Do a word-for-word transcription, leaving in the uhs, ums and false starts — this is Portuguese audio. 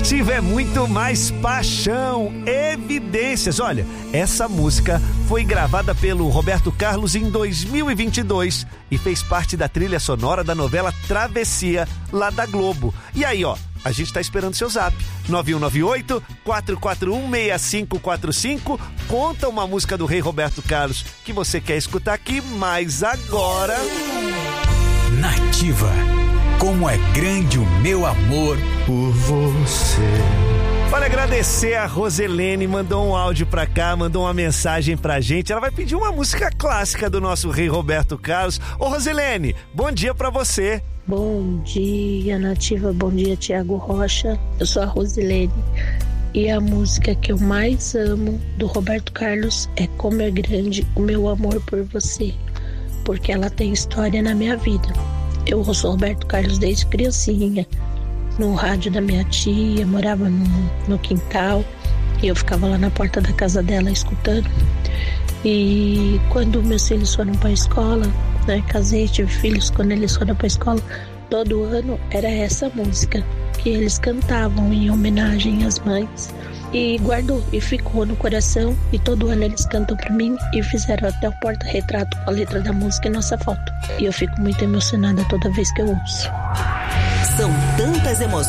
Nativa é muito mais paixão, evidências. Olha, essa música foi gravada pelo Roberto Carlos em dois mil e vinte e dois e fez parte da trilha sonora da novela Travessia, lá da Globo. E aí, ó, a gente tá esperando seu zap. nove um nove oito, quatro quatro um, seis cinco quatro cinco. Conta uma música do Rei Roberto Carlos que você quer escutar aqui, mas agora... Nativa. Como é grande o meu amor por você. Para agradecer, a Roselene mandou um áudio pra cá, mandou uma mensagem pra gente. Ela vai pedir uma música clássica do nosso Rei Roberto Carlos. Ô Roselene, bom dia pra você. Bom dia, Nativa. Bom dia, Tiago Rocha. Eu sou a Roselene e a música que eu mais amo do Roberto Carlos é Como é Grande o Meu Amor por Você, porque ela tem história na minha vida. Eu ouço Roberto Carlos desde criancinha, no rádio da minha tia, morava no, no quintal e eu ficava lá na porta da casa dela escutando. E quando meus filhos foram para a escola, né, casei, tive filhos, quando eles foram para a escola, todo ano era essa música que eles cantavam em homenagem às mães. E guardou e ficou no coração, e todo ano eles cantam pra mim e fizeram até o porta-retrato com a letra da música e nossa foto. E eu fico muito emocionada toda vez que eu ouço. São tantas emoções.